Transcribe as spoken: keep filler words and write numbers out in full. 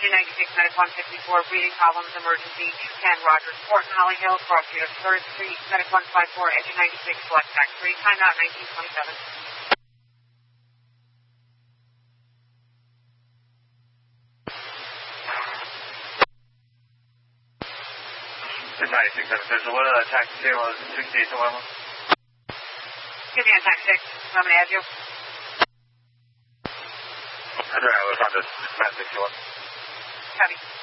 Engine ninety-six, medic one fifty-four, breathing problems, emergency, two ten, Rogers, Port and Holly Hill, cross street of third Street, medic one five four, engine ninety-six, select tax three, time out nineteen twenty-seven. ninety-six, official. What uh, taxi table is sixty-eight to one? Excuse me, on tax six. I'm going to add you. That's right, I was on this, sixty-one. Copy.